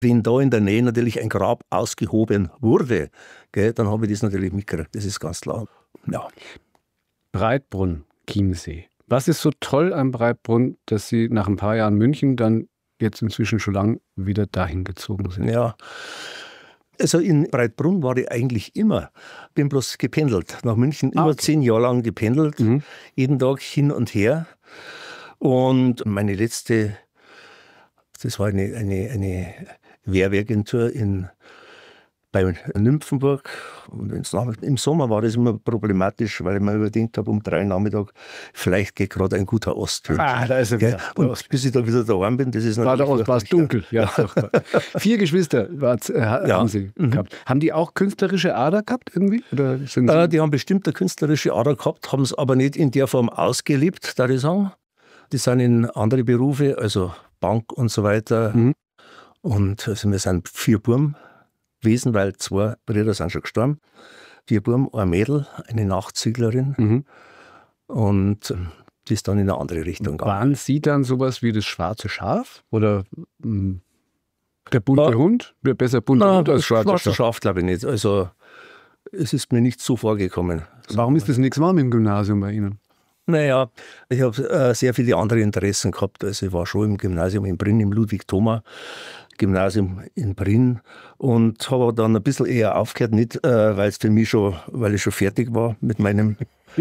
Wenn da in der Nähe natürlich ein Grab ausgehoben wurde, gell, dann habe ich das natürlich mitgekriegt, das ist ganz klar. Ja. Breitbrunn, Chiemsee. Was ist so toll am Breitbrunn, dass Sie nach ein paar Jahren München dann jetzt inzwischen schon lang wieder dahin gezogen sind? Ja, also in Breitbrunn war ich eigentlich immer. Bin bloß gependelt nach München, über 10 Jahre lang gependelt, jeden Tag hin und her. Und meine letzte, das war eine Werbeagentur bei Nymphenburg. Und im Sommer war das immer problematisch, weil ich mir überdenkt habe, um 3 Nachmittag, vielleicht geht gerade ein guter Ostwind. Da ist er wieder. Und bis ich da wieder daheim bin, das ist natürlich... War es dunkel. Ja. 4 Geschwister haben Sie gehabt. Haben die auch künstlerische Ader gehabt irgendwie? Oder sind Sie die haben bestimmt eine künstlerische Ader gehabt, haben es aber nicht in der Form ausgelebt, darf ich sagen. Die sind in andere Berufe, also Bank und so weiter. Und also wir sind 4 Buben gewesen, weil 2 Brüder sind schon gestorben. 4 Buben, ein Mädel, eine Nachzüglerin. Und die ist dann in eine andere Richtung gegangen. Waren Sie dann sowas wie das schwarze Schaf? Oder der bunte Hund? Besser bunter Hund als schwarze Schaf glaube ich nicht. Also es ist mir nicht so vorgekommen. Warum ist das nichts warm im Gymnasium bei Ihnen? Naja, ich habe sehr viele andere Interessen gehabt. Also ich war schon im Gymnasium in Brünn, im Ludwig-Thoma-Gymnasium in Brünn und habe dann ein bisschen eher aufgehört, nicht weil ich schon fertig war mit meinem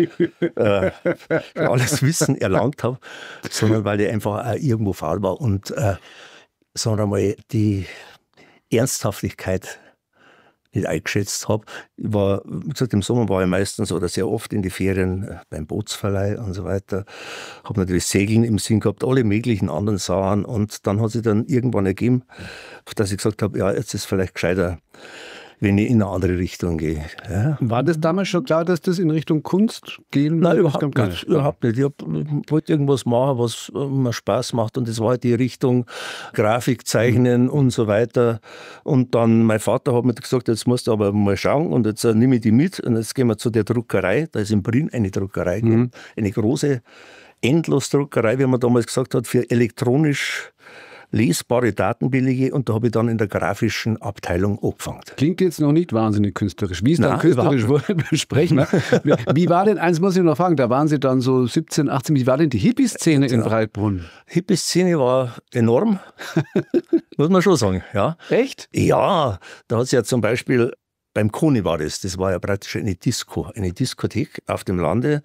alles Wissen erlangt habe, sondern weil ich einfach auch irgendwo faul war und sagen wir mal, die Ernsthaftigkeit nicht eingeschätzt habe. Wie gesagt, im Sommer war ich meistens oder sehr oft in die Ferien beim Bootsverleih und so weiter. Habe natürlich Segeln im Sinn gehabt, alle möglichen anderen Sachen. Und dann hat sich dann irgendwann ergeben, dass ich gesagt habe, ja, jetzt ist vielleicht gescheiter, wenn ich in eine andere Richtung gehe. Ja. War das damals schon klar, dass das in Richtung Kunst gehen Nein, überhaupt nicht. Überhaupt nicht. Ich wollte irgendwas machen, was mir Spaß macht. Und das war die Richtung Grafik, Zeichnen und so weiter. Und dann mein Vater hat mir gesagt, jetzt musst du aber mal schauen und jetzt nehme ich die mit. Und jetzt gehen wir zu der Druckerei. Da ist in Brünn eine Druckerei, eine große Endlosdruckerei, wie man damals gesagt hat, für elektronisch lesbare Datenbelege, und da habe ich dann in der grafischen Abteilung angefangen. Klingt jetzt noch nicht wahnsinnig künstlerisch. Wie es dann künstlerisch wurde, besprechen wir. Wie war denn, eins muss ich noch fragen, da waren Sie dann so 17, 18, wie war denn die Hippie-Szene in Breitbrunn? Hippie-Szene war enorm, muss man schon sagen. Ja. Echt? Ja, da hat es ja zum Beispiel beim Koni war das war ja praktisch eine Disco, eine Diskothek auf dem Lande,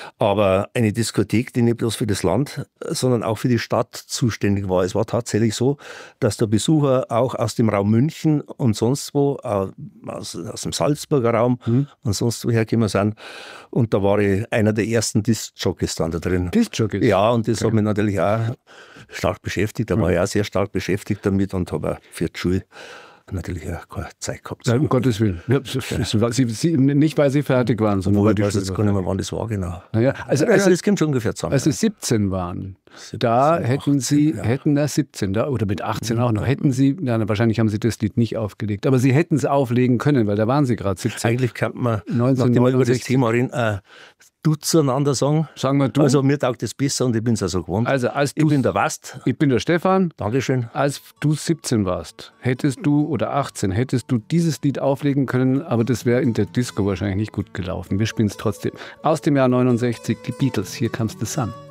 aber eine Diskothek, die nicht bloß für das Land, sondern auch für die Stadt zuständig war. Es war tatsächlich so, dass der Besucher auch aus dem Raum München und sonst wo, aus dem Salzburger Raum und sonst woher gekommen sind. Und da war ich einer der ersten Disc-Jockeys dann da drin. Disc-Jockeys? Ja, und das hat mich natürlich auch stark beschäftigt. Da war ich auch sehr stark beschäftigt damit und habe auch für die Schule natürlich auch keine Zeit gehabt. Nein, um Gottes Willen. Ja, Sie, nicht, weil Sie fertig waren, sondern weil ich weiß jetzt gar nicht mehr, wann das war genau. Naja, also das kommt schon ungefähr zusammen. Als Sie 17 waren, 17, da hätten 18, Sie, ja. 17, da, oder mit 18 auch noch, hätten Sie, wahrscheinlich haben Sie das Lied nicht aufgelegt, aber Sie hätten es auflegen können, weil da waren Sie gerade 17. Eigentlich kann man, nachdem wir über das Thema reden, du zueinander sagen. Sagen wir du. Also mir taugt das besser und ich bin es auch so gewohnt. Also ich bin der Wast. Ich bin der Stefan. Dankeschön. Als du 17 warst, oder 18, hättest du dieses Lied auflegen können, aber das wäre in der Disco wahrscheinlich nicht gut gelaufen. Wir spielen es trotzdem. Aus dem Jahr 69, die Beatles, Here Comes the Sun.